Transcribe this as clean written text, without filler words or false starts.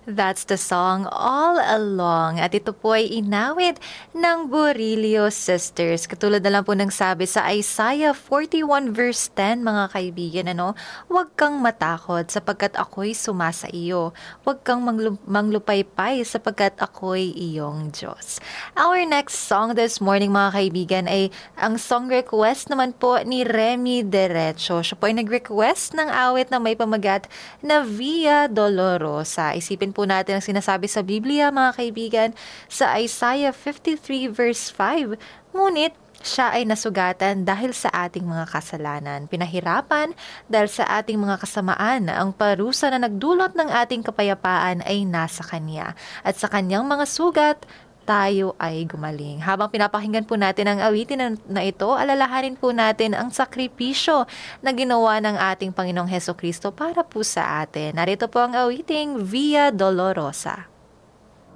That's the song All Along. At ito po ay inawit ng Burilio Sisters. Katulad na lang po ng sabi sa Isaiah 41 verse 10, mga kaibigan, Huwag kang matakot sapagkat ako'y sumasa iyo. Huwag kang manglupaypay sapagkat ako'y iyong Diyos. Our next song this morning, mga kaibigan, ay ang song request naman po ni Remy Derecho. Siya po ay nag-request ng awit na may pamagat na Via Dolorosa. Isipin po natin ang sinasabi sa Biblia, mga kaibigan, sa Isaiah 53 verse 5. Ngunit, siya ay nasugatan dahil sa ating mga kasalanan. Pinahirapan dahil sa ating mga kasamaan. Ang parusa na nagdulot ng ating kapayapaan ay nasa Kanya. At sa Kanyang mga sugat, tayo ay gumaling. Habang pinapakinggan po natin ang awitin na ito, alalahanin po natin ang sakripisyo na ginawa ng ating Panginoong Hesukristo para po sa atin. Narito po ang awiting Via Dolorosa.